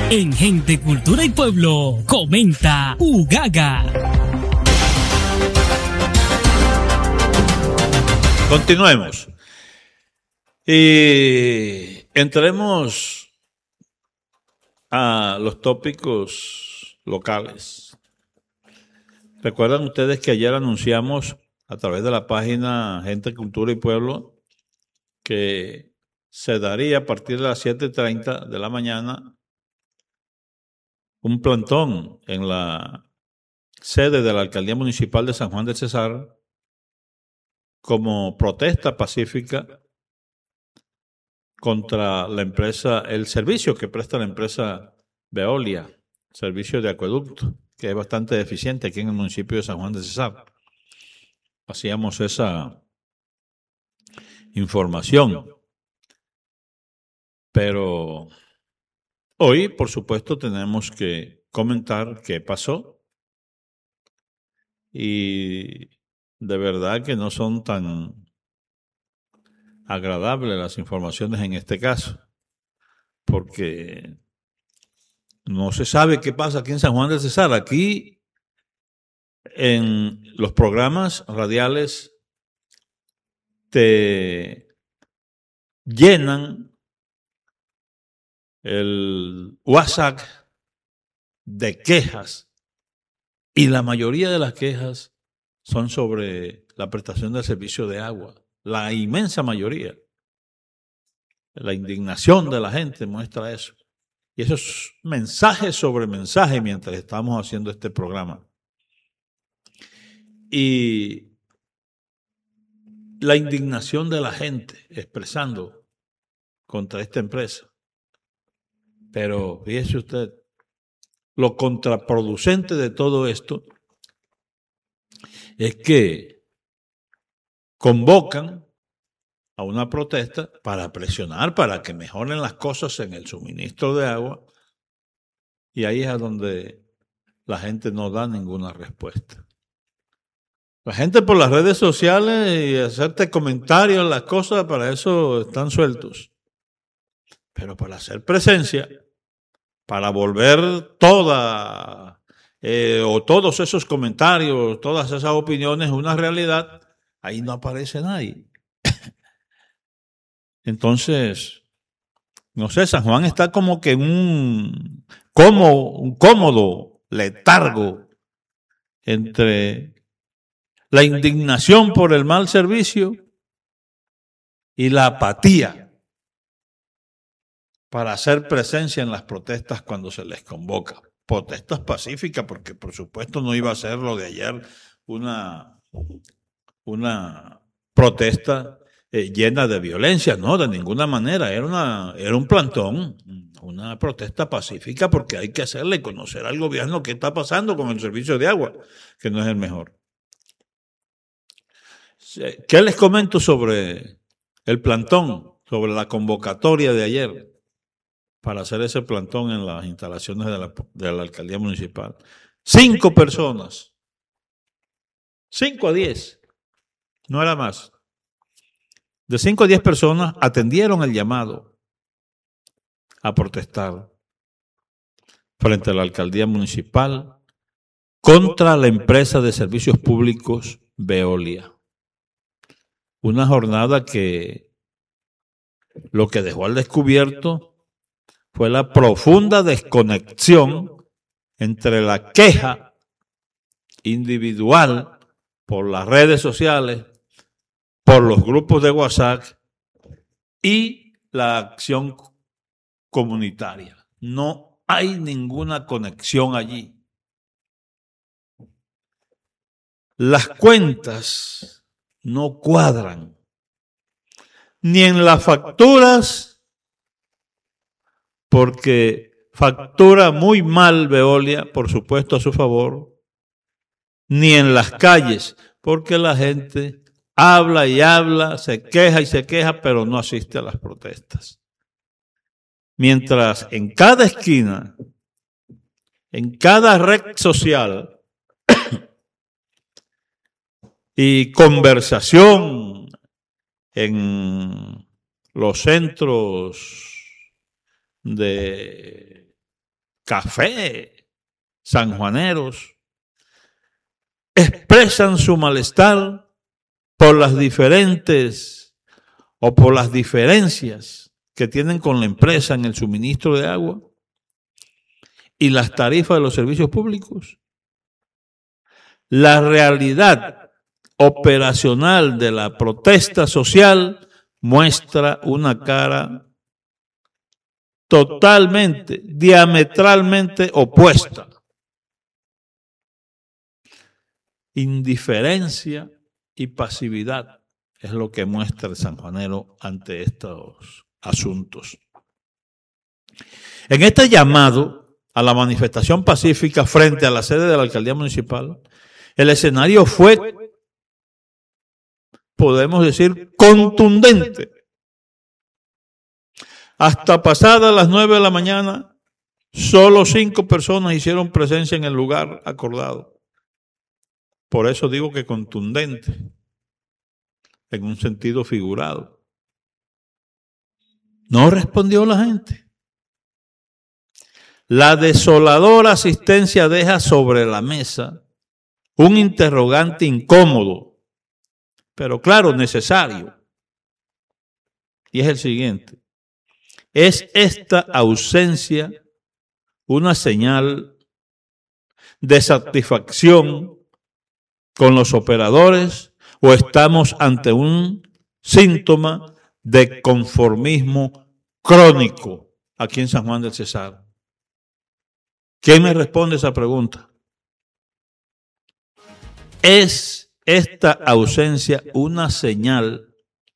En Gente, Cultura y Pueblo, comenta Ugaga. Continuemos. Y entremos a los tópicos locales. ¿Recuerdan ustedes que ayer anunciamos a través de la página Gente, Cultura y Pueblo que se daría a partir de las 7:30 de la mañana un plantón en la sede de la Alcaldía Municipal de San Juan del Cesar como protesta pacífica contra la empresa, el servicio que presta la empresa Veolia, servicio de acueducto, que es bastante deficiente aquí en el municipio de San Juan del Cesar. Hacíamos esa información. Pero hoy, por supuesto, tenemos que comentar qué pasó. Y de verdad que no son tan agradables las informaciones en este caso, porque no se sabe qué pasa aquí en San Juan del Cesar. Aquí en los programas radiales te llenan el WhatsApp de quejas y la mayoría de las quejas son sobre la prestación del servicio de agua. La inmensa mayoría. La indignación de la gente muestra eso. Y eso es mensaje sobre mensaje mientras estamos haciendo este programa. Y la indignación de la gente expresando contra esta empresa. Pero fíjese usted, lo contraproducente de todo esto es que convocan a una protesta para presionar, para que mejoren las cosas en el suministro de agua, y ahí es a donde la gente no da ninguna respuesta. La gente por las redes sociales y hacerte comentarios, las cosas, para eso están sueltos. Pero para hacer presencia, para volver todos esos comentarios, todas esas opiniones una realidad, ahí no aparece nadie. Entonces, no sé, San Juan está como que un cómodo letargo entre la indignación por el mal servicio y la apatía para hacer presencia en las protestas cuando se les convoca. Protestas pacíficas, porque por supuesto no iba a ser lo de ayer una protesta llena de violencia, no, de ninguna manera. Era un plantón, una protesta pacífica, porque hay que hacerle conocer al gobierno qué está pasando con el servicio de agua, que no es el mejor. ¿Qué les comento sobre el plantón, sobre la convocatoria de ayer para hacer ese plantón en las instalaciones de la alcaldía municipal? 5 personas, 5 a 10, no era más. De 5 a 10 personas atendieron el llamado a protestar frente a la alcaldía municipal contra la empresa de servicios públicos Veolia. Una jornada que lo que dejó al descubierto fue la profunda desconexión entre la queja individual por las redes sociales, por los grupos de WhatsApp y la acción comunitaria. No hay ninguna conexión allí. Las cuentas no cuadran, ni en las facturas, porque factura muy mal Veolia, por supuesto a su favor, ni en las calles, porque la gente habla y habla, se queja y se queja, pero no asiste a las protestas. Mientras en cada esquina, en cada red social y conversación en los centros de café, sanjuaneros, expresan su malestar por las diferentes o por las diferencias que tienen con la empresa en el suministro de agua y las tarifas de los servicios públicos. La realidad operacional de la protesta social muestra una cara totalmente, diametralmente opuesta. Indiferencia y pasividad es lo que muestra el sanjuanero ante estos asuntos. En este llamado a la manifestación pacífica frente a la sede de la alcaldía municipal, el escenario fue, podemos decir, contundente. Hasta pasadas las 9 de la mañana, solo 5 personas hicieron presencia en el lugar acordado. Por eso digo que contundente, en un sentido figurado. No respondió la gente. La desoladora asistencia deja sobre la mesa un interrogante incómodo, pero claro, necesario. Y es el siguiente. ¿Es esta ausencia una señal de satisfacción con los operadores o estamos ante un síntoma de conformismo crónico aquí en San Juan del Cesar? ¿Quién me responde esa pregunta? ¿Es esta ausencia una señal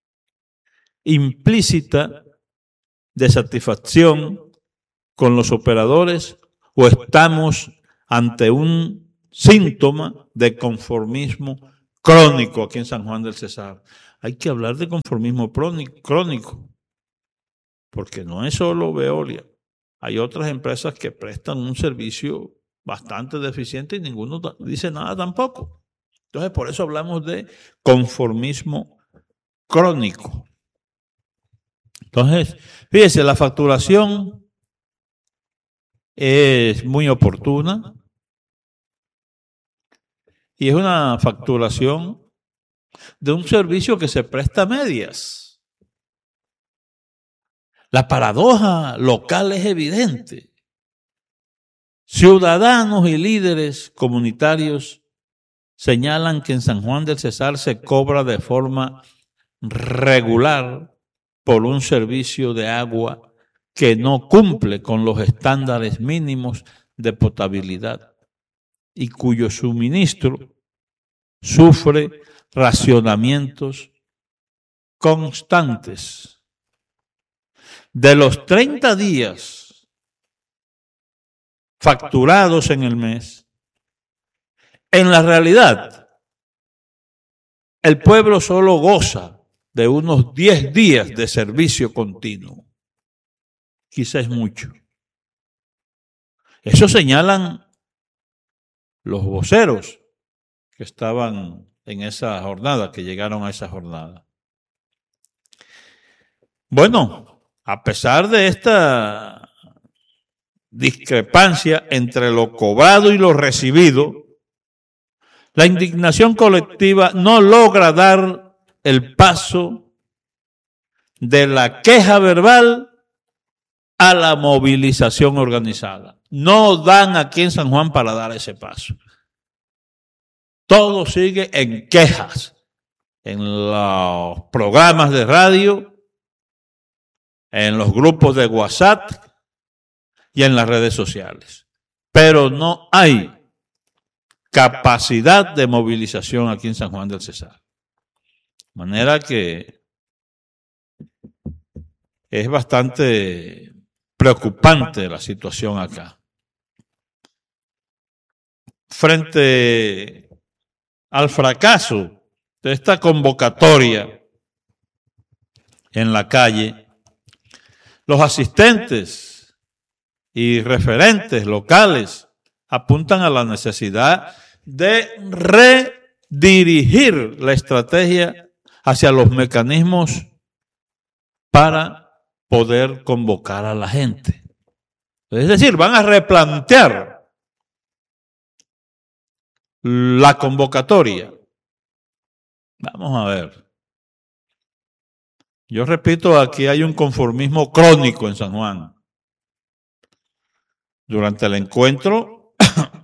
implícita de satisfacción con los operadores o estamos ante un síntoma de conformismo crónico aquí en San Juan del Cesar? Hay que hablar de conformismo crónico, porque no es solo Veolia. Hay otras empresas que prestan un servicio bastante deficiente y ninguno dice nada tampoco. Entonces, por eso hablamos de conformismo crónico. Entonces, fíjese, la facturación es muy oportuna y es una facturación de un servicio que se presta a medias. La paradoja local es evidente. Ciudadanos y líderes comunitarios señalan que en San Juan del Cesar se cobra de forma regular por un servicio de agua que no cumple con los estándares mínimos de potabilidad y cuyo suministro sufre racionamientos constantes. De los 30 días facturados en el mes, en la realidad, el pueblo solo goza de unos 10 días de servicio continuo. Quizás es mucho. Eso señalan los voceros que estaban en esa jornada, que llegaron a esa jornada. Bueno, a pesar de esta discrepancia entre lo cobrado y lo recibido, la indignación colectiva no logra dar el paso de la queja verbal a la movilización organizada. No dan aquí en San Juan para dar ese paso. Todo sigue en quejas, en los programas de radio, en los grupos de WhatsApp y en las redes sociales. Pero no hay capacidad de movilización aquí en San Juan del Cesar. De manera que es bastante preocupante la situación acá. Frente al fracaso de esta convocatoria en la calle, los asistentes y referentes locales apuntan a la necesidad de redirigir la estrategia hacia los mecanismos para poder convocar a la gente. Es decir, van a replantear la convocatoria. Vamos a ver. Yo repito, aquí hay un conformismo crónico en San Juan. Durante el encuentro,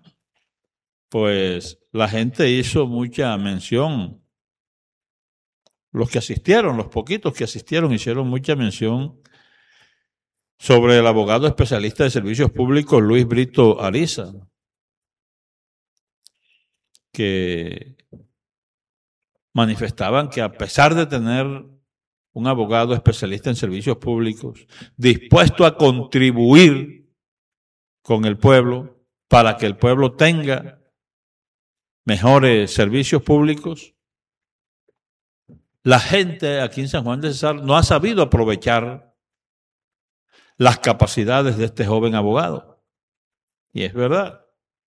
pues la gente hizo mucha mención. Los que asistieron, los poquitos que asistieron, hicieron mucha mención sobre el abogado especialista de servicios públicos Luis Brito Ariza, que manifestaban que a pesar de tener un abogado especialista en servicios públicos dispuesto a contribuir con el pueblo para que el pueblo tenga mejores servicios públicos, la gente aquí en San Juan de Cesar no ha sabido aprovechar las capacidades de este joven abogado. Y es verdad.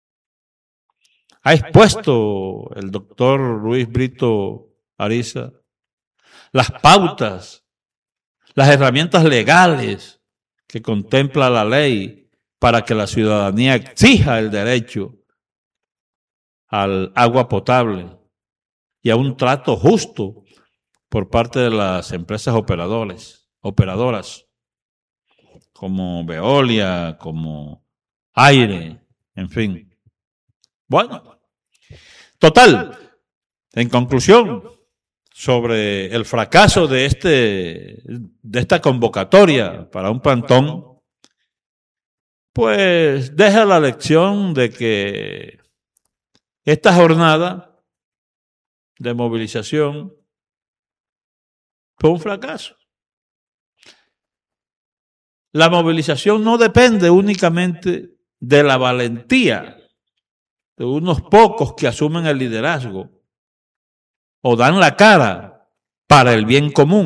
Ha expuesto el doctor Luis Brito Ariza las pautas, las herramientas legales que contempla la ley para que la ciudadanía exija el derecho al agua potable y a un trato justo por parte de las empresas operadoras, como Veolia, como Aire, en fin. Bueno, total, en conclusión, sobre el fracaso de esta convocatoria para un plantón, pues deja la lección de que esta jornada de movilización fue un fracaso. La movilización no depende únicamente de la valentía de unos pocos que asumen el liderazgo o dan la cara para el bien común.